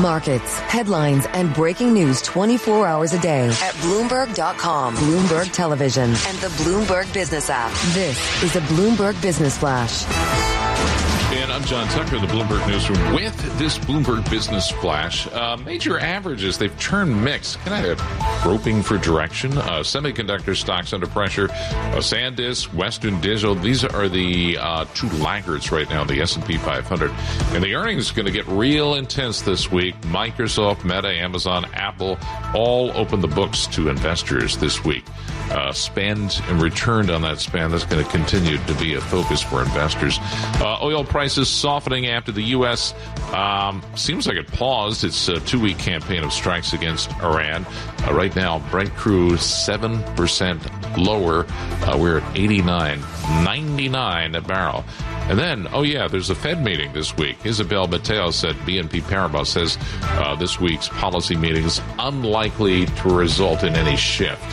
Markets, headlines, and breaking news 24 hours a day at Bloomberg.com, Bloomberg Television, and the Bloomberg Business app. This is the Bloomberg Business Flash. And I'm John Tucker, the Bloomberg Newsroom, with this Bloomberg Business Flash. Major averages, they've turned mixed. Kind of groping for direction. Semiconductor stocks under pressure. SanDisk, Western Digital, these are the two laggards right now, the S&P 500. And the earnings are going to get real intense this week. Microsoft, Meta, Amazon, Apple all opened the books to investors this week. Spend and returned on that spend. That's going to continue to be a focus for investors. Oil prices softening after the U.S. Seems like it paused its two-week campaign of strikes against Iran. Right now, Brent crude 7% lower. We're at 89.99 a barrel. And then, there's a Fed meeting this week. Isabel Mateos at BNP Paribas says this week's policy meeting is unlikely to result in any shift.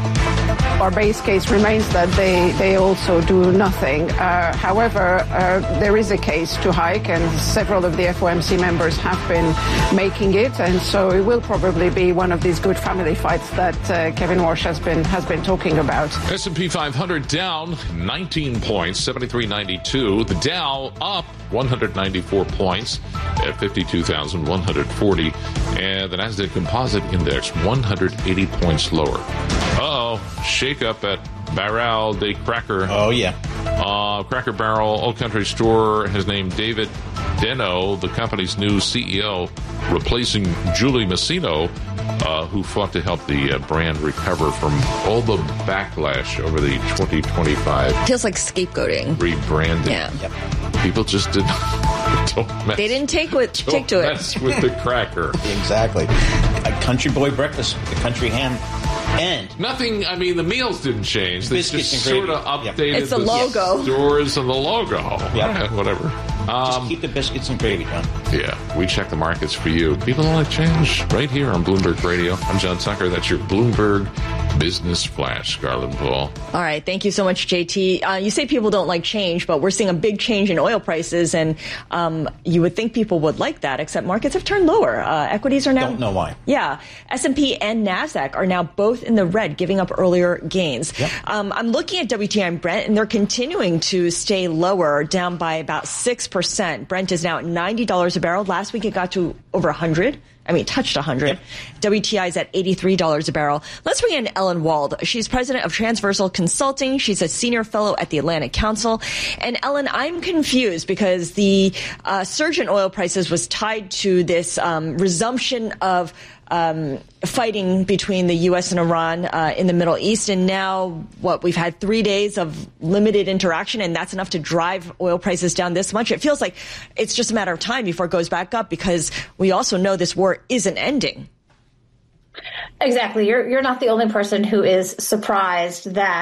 Our base case remains that they also do nothing. However, there is a case to hike, and several of the FOMC members have been making it, and so it will probably be one of these good family fights that Kevin Walsh has been talking about. S&P 500 down 19 points, 73.92. The Dow up 194 points at 52,140, and the Nasdaq Composite Index 180 points lower. Shake up at Barrel de Cracker. Cracker Barrel Old Country Store has named David Deno, the company's new CEO, replacing Julie Massino, who fought to help the brand recover from all the backlash over the 2025. Feels like scapegoating. Rebranding. Yeah. Yep. People just didn't. They didn't take to it. Mess with the cracker. Exactly. A country boy breakfast with the country ham. And nothing. I mean, the meals didn't change. They just sort of updated it's the logo, stores, and the logo. Yep. Whatever. Just keep the biscuits and gravy, John. Yeah, we check the markets for you. People don't like change. Right here on Bloomberg Radio. I'm John Tucker. That's your Bloomberg Business Flash, Garland Paul. All right. Thank you so much, JT. You say people don't like change, but we're seeing a big change in oil prices, and you would think people would like that, except markets have turned lower. Equities are now... Don't know why. Yeah. S&P and NASDAQ are now both in the red, giving up earlier gains. Yep. I'm looking at WTI and Brent, and they're continuing to stay lower, down by about 6%. Brent is now at $90 a barrel. Last week it got to over 100. Touched 100. Yep. WTI is at $83 a barrel. Let's bring in Ellen Wald. She's president of Transversal Consulting. She's a senior fellow at the Atlantic Council. And Ellen, I'm confused because the surge in oil prices was tied to this resumption of fighting between the U.S. and Iran in the Middle East. And now, we've had 3 days of limited interaction, and that's enough to drive oil prices down this much. It feels like it's just a matter of time before it goes back up, because we also know this war isn't ending. Exactly. You're not the only person who is surprised that